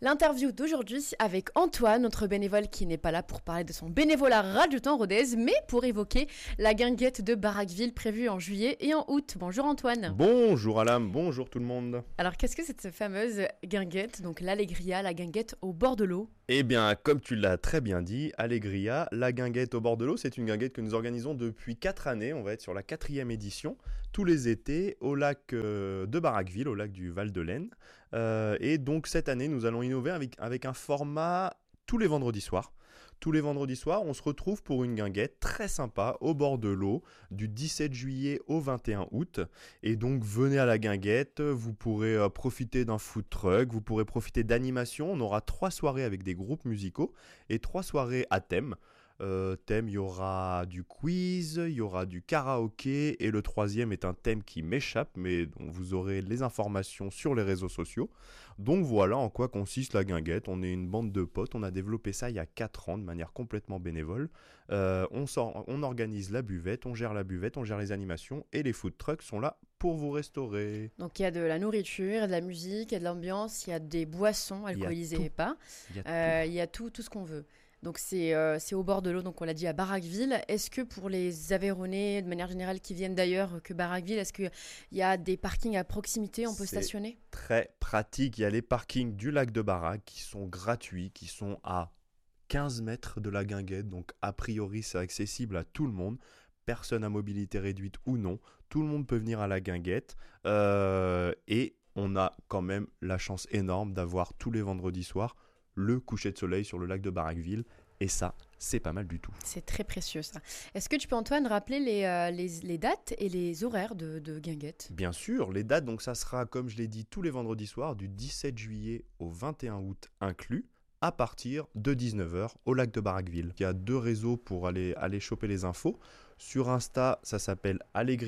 L'interview d'aujourd'hui avec Antoine, notre bénévole qui n'est pas là pour parler de son bénévolat Radio Temps Rodez, mais pour évoquer la guinguette de Barraqueville prévue en juillet et en août. Bonjour Antoine. Bonjour Alam, bonjour tout le monde. Alors qu'est-ce que c'est cette fameuse guinguette, donc l'Allegria, la guinguette au bord de l'eau? Eh bien, comme tu l'as très bien dit, Allegria, la guinguette au bord de l'eau, c'est une guinguette que nous organisons depuis 4 années. On va être sur la 4e édition, tous les étés, au lac de Barraqueville, au lac du Val-de-Laine. Et donc cette année, nous allons innover avec un format tous les vendredis soirs. Tous les vendredis soirs, on se retrouve pour une guinguette très sympa au bord de l'eau du 17 juillet au 21 août. Et donc venez à la guinguette, vous pourrez profiter d'un food truck, vous pourrez profiter d'animation. On aura 3 soirées avec des groupes musicaux et 3 soirées à thème. Thème, il y aura du quiz, il y aura du karaoké et le 3e est un thème qui m'échappe mais dont vous aurez les informations sur les réseaux sociaux. Donc voilà en quoi consiste la guinguette. On est une bande de potes, on a développé ça il y a 4 ans de manière complètement bénévole. On organise la buvette, on gère les animations et les food trucks sont là pour vous restaurer. Donc il y a de la nourriture, de la musique, il y a de l'ambiance, il y a des boissons alcoolisées et pas. Il y a tout ce qu'on veut. Donc c'est au bord de l'eau, donc on l'a dit à Barraqueville. Est-ce que pour les Aveyronnais, de manière générale, qui viennent d'ailleurs que Barraqueville, est-ce qu'il y a des parkings à proximité, on peut stationner ? Très pratique, il y a les parkings du lac de Barraque qui sont gratuits, qui sont à 15 mètres de la guinguette, donc a priori c'est accessible à tout le monde. Personne à mobilité réduite ou non, tout le monde peut venir à la guinguette et on a quand même la chance énorme d'avoir tous les vendredis soirs le coucher de soleil sur le lac de Barraqueville et ça, c'est pas mal du tout. C'est très précieux ça. Est-ce que tu peux Antoine rappeler les dates et les horaires de guinguette ? Bien sûr, les dates, donc ça sera comme je l'ai dit tous les vendredis soirs du 17 juillet au 21 août inclus, à partir de 19h au lac de Barraqueville. Il y a 2 réseaux pour aller choper les infos. Sur Insta, ça s'appelle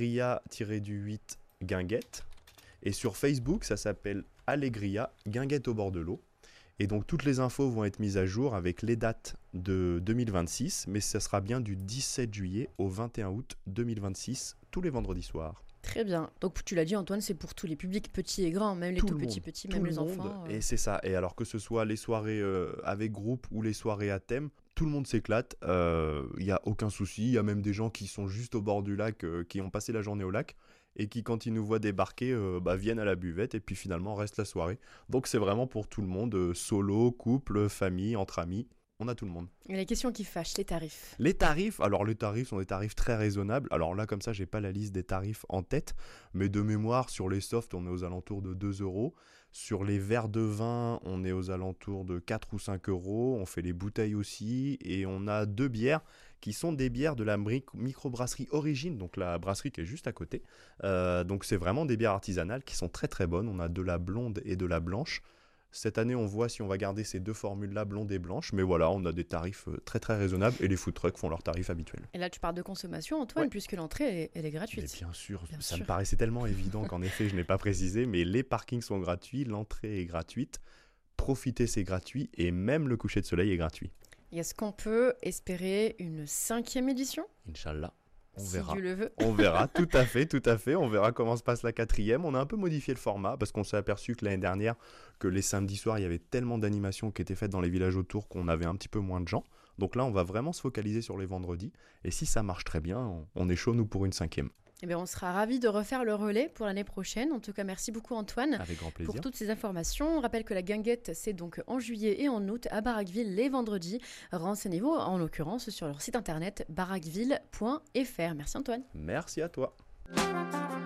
Allegria-8 Guinguette. Et sur Facebook, ça s'appelle Allegria Guinguette au bord de l'eau. Et donc toutes les infos vont être mises à jour avec les dates de 2026, mais ça sera bien du 17 juillet au 21 août 2026, tous les vendredis soirs. Très bien. Donc tu l'as dit Antoine, c'est pour tous les publics petits et grands, même les tout petits, même les enfants. Et c'est ça. Et alors que ce soit les soirées avec groupe ou les soirées à thème, tout le monde s'éclate. Il n'y a aucun souci. Il y a même des gens qui sont juste au bord du lac, qui ont passé la journée au lac et qui, quand ils nous voient débarquer, viennent à la buvette et puis finalement restent la soirée. Donc c'est vraiment pour tout le monde, solo, couple, famille, entre amis. On a tout le monde. Et la question qui fâche, les tarifs. Les tarifs sont des tarifs très raisonnables. Alors là, comme ça, j'ai pas la liste des tarifs en tête, mais de mémoire, sur les softs, on est aux alentours de 2 €. Sur les verres de vin, on est aux alentours de 4 ou 5 €. On fait les bouteilles aussi, et on a 2 bières qui sont des bières de la microbrasserie Origine, donc la brasserie qui est juste à côté. Donc c'est vraiment des bières artisanales qui sont très très bonnes. On a de la blonde et de la blanche. Cette année, on voit si on va garder ces 2 formules-là, blonde et blanche. Mais voilà, on a des tarifs très très raisonnables et les food trucks font leurs tarifs habituels. Et là, tu parles de consommation, Antoine, puisque l'entrée, elle est gratuite. Mais bien sûr, ça me paraissait tellement évident qu'en effet, je n'ai pas précisé. Mais les parkings sont gratuits, l'entrée est gratuite. Profitez, c'est gratuit. Et même le coucher de soleil est gratuit. Et est-ce qu'on peut espérer une 5e édition ? Inch'Allah. On verra. Si Dieu le veut. On verra, tout à fait. On verra comment se passe la 4e. On a un peu modifié le format parce qu'on s'est aperçu que l'année dernière, que les samedis soirs, il y avait tellement d'animations qui étaient faites dans les villages autour qu'on avait un petit peu moins de gens. Donc là, on va vraiment se focaliser sur les vendredis. Et si ça marche très bien, on est chaud, nous, pour une 5e. Eh bien, on sera ravis de refaire le relais pour l'année prochaine. En tout cas, merci beaucoup Antoine. Avec grand plaisir. Pour toutes ces informations. On rappelle que la guinguette, c'est donc en juillet et en août à Barraqueville les vendredis. Renseignez-vous en l'occurrence sur leur site internet barraqueville.fr. Merci Antoine. Merci à toi.